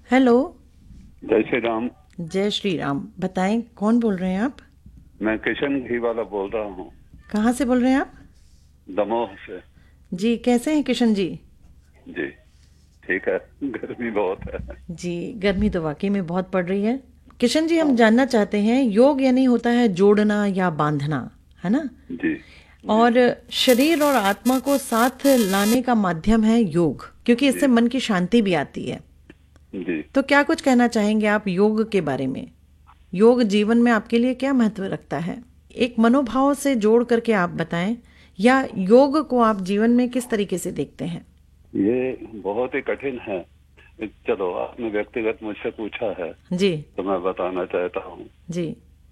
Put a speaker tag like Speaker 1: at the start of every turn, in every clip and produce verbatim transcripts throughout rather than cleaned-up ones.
Speaker 1: Hello.
Speaker 2: जय श्री राम।
Speaker 1: जय श्री राम। बताएं, कौन बोल रहे हैं आप?
Speaker 2: मैं किशन घी वाला बोल रहा हूँ,
Speaker 1: कहाँ से बोल रहे हैं आप?
Speaker 2: दमोह से।
Speaker 1: जी, कैसे हैं किशन जी?
Speaker 2: जी ठीक है, गर्मी बहुत है।
Speaker 1: जी, गर्मी तो वाकई में बहुत पड़ रही है। किशन जी, हम
Speaker 2: हाँ
Speaker 1: जानना चाहते हैं, योग यानी होता है जोड़ना या बांधना, है ना?
Speaker 2: जी। जी
Speaker 1: और शरीर और आत्मा को साथ लाने का माध्यम है योग, क्योंकि इससे
Speaker 2: जी।
Speaker 1: मन की शांति भी आती है।
Speaker 2: जी
Speaker 1: तो क्या कुछ कहना चाहेंगे आप योग के बारे में? योग जीवन में आपके लिए क्या महत्व रखता है? एक मनोभाव से जोड़ करके आप बताएं, या योग को आप जीवन में किस तरीके से देखते हैं?
Speaker 2: ये बहुत ही कठिन है। चलो, आपने व्यक्तिगत मुझसे पूछा है
Speaker 1: जी।
Speaker 2: तो मैं बताना चाहता हूँ
Speaker 1: जी।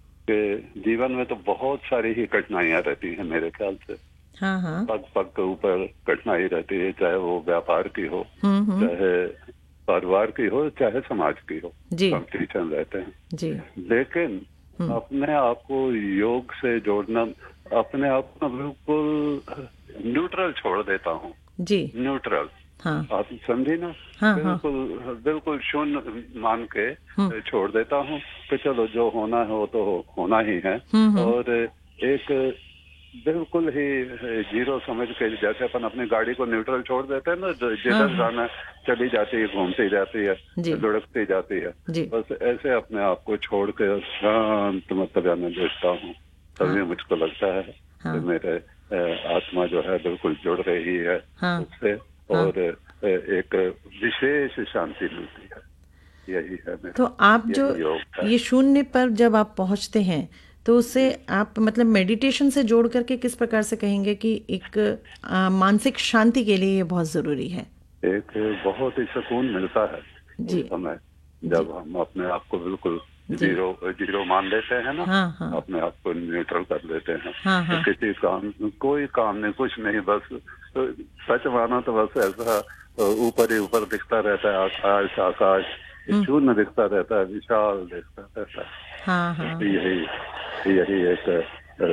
Speaker 2: कि जीवन में तो बहुत सारी ही कठिनाइयाँ रहती हैं मेरे ख्याल से।
Speaker 1: हाँ हाँ।
Speaker 2: पग पग के ऊपर कठिनाई रहती है, चाहे वो व्यापार की हो,
Speaker 1: हम्म हम्म।
Speaker 2: चाहे परिवार की हो, चाहे समाज की हो।
Speaker 1: जी।
Speaker 2: कंपटीशन रहते हैं,
Speaker 1: जी।
Speaker 2: लेकिन
Speaker 1: हम्म।
Speaker 2: अपने आप को योग से जोड़ना, अपने आप को बिल्कुल न्यूट्रल छोड़ देता हूँ।
Speaker 1: जी।
Speaker 2: न्यूट्रल,
Speaker 1: हाँ
Speaker 2: आप समझी ना?
Speaker 1: हाँ। हाँ।
Speaker 2: बिल्कुल बिल्कुल शून्य मान के
Speaker 1: हम्म
Speaker 2: छोड़ देता हूँ कि चलो जो होना है वो तो हो, होना ही है।
Speaker 1: हम्म। हम्म।
Speaker 2: और एक बिल्कुल ही जीरो समझ के, जैसे अपन अपनी गाड़ी को न्यूट्रल छोड़ देते हैं ना, जो
Speaker 1: हाँ
Speaker 2: जिधर
Speaker 1: हाँ।
Speaker 2: जाना है चली जाती है, घूमती जाती है,
Speaker 1: जी।
Speaker 2: लुढ़कती जाती है।
Speaker 1: जी।
Speaker 2: बस ऐसे अपने आप को छोड़ के शांत मतलब में देखता हूँ,
Speaker 1: हाँ
Speaker 2: तभी मुझको लगता है कि
Speaker 1: हाँ।
Speaker 2: मेरे अ, आत्मा जो है बिल्कुल जुड़ रही है
Speaker 1: हाँ
Speaker 2: उससे,
Speaker 1: हाँ।
Speaker 2: और अ, एक विशेष शांति मिलती है। यही है
Speaker 1: तो
Speaker 2: मेरा,
Speaker 1: आप जो
Speaker 2: यही योग है।
Speaker 1: ये शून्य पर जब आप पहुंचते हैं, तो उससे
Speaker 2: जी।
Speaker 1: आप मतलब मेडिटेशन से जोड़ करके किस प्रकार से कहेंगे कि एक आ, मानसिक शांति के लिए ये बहुत जरूरी है?
Speaker 2: एक बहुत ही सुकून मिलता है उस
Speaker 1: जी।
Speaker 2: समय,
Speaker 1: जी।
Speaker 2: जब हम अपने आप को बिल्कुल
Speaker 1: जी।
Speaker 2: जीरो जीरो मान लेते हैं ना,
Speaker 1: हाँ हाँ।
Speaker 2: अपने आप को न्यूट्रल कर लेते हैं।
Speaker 1: हाँ
Speaker 2: तो
Speaker 1: हाँ।
Speaker 2: किसी काम, कोई काम नहीं, कुछ नहीं, बस तो सच मानो तो बस ऐसा ऊपर ही ऊपर दिखता रहता है, आकाश आकाश
Speaker 1: हम्म।
Speaker 2: शून्य दिखता रहता है, विशाल दिखता रहता है।
Speaker 1: हाँ हाँ।
Speaker 2: तो यही यही एक अ,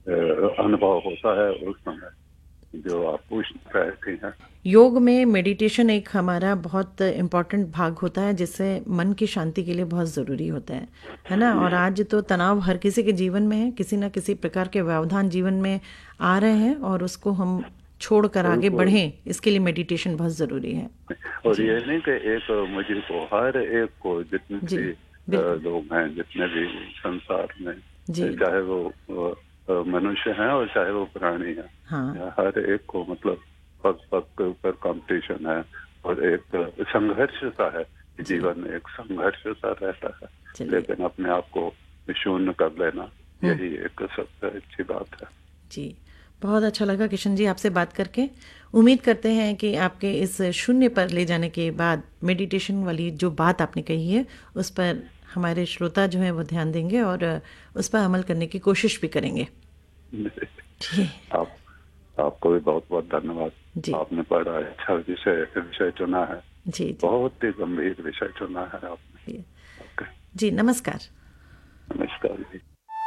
Speaker 2: अ, अनुभव होता है उस समय जो आप पूछ रहे हैं।
Speaker 1: योग में मेडिटेशन एक हमारा बहुत इम्पोर्टेंट भाग होता है, जिससे मन की शांति के लिए बहुत ज़रूरी होता है है ना? और आज तो तनाव हर किसी के जीवन में है, किसी ना किसी प्रकार के व्यवधान जीवन में आ रहे हैं, और उसको हम छोड़कर आगे
Speaker 2: बिल्कुल।
Speaker 1: बढ़ें, इसके लिए मेडिटेशन बहुत ज़रूरी है।
Speaker 2: और
Speaker 1: जी।
Speaker 2: ये नहीं कि एक मुझे को, हर एक को, जितने
Speaker 1: जी।
Speaker 2: भी अ,
Speaker 1: बिल्कुल।
Speaker 2: लोग हैं, जितने भी संसार में,
Speaker 1: जी।
Speaker 2: चाहे वो अ, अ, मनुष्य हैं और चाहे वो प्राणी हैं,
Speaker 1: हाँ।
Speaker 2: हर एक को मतलब पग पग के ऊपर कंपटीशन है, और एक संघर्ष सा है।
Speaker 1: जी।
Speaker 2: जीवन में एक संघर्ष सा रहता है,
Speaker 1: चलिए।
Speaker 2: लेकिन अपने आप को शून्य कर लेना,
Speaker 1: हम्म।
Speaker 2: यही एक सबसे अच्छी बात है।
Speaker 1: जी, बहुत अच्छा लगा किशन जी आपसे बात करके। उम्मीद करते हैं कि आपके इस शून्य पर ले जाने के बाद मेडिटेशन वाली जो बात आपने कही है, उस पर हमारे श्रोता जो हैं वो ध्यान देंगे और उस पर अमल करने की कोशिश भी करेंगे। जी।
Speaker 2: आप आपको भी बहुत बहुत धन्यवाद।
Speaker 1: जी।
Speaker 2: आपने बड़ा अच्छा विषय विषय चुना है,
Speaker 1: जी। जी।
Speaker 2: बहुत ही गंभीर विषय चुना है आपने।
Speaker 1: जी।
Speaker 2: ओके,
Speaker 1: जी, नमस्कार।
Speaker 2: नमस्कार जी।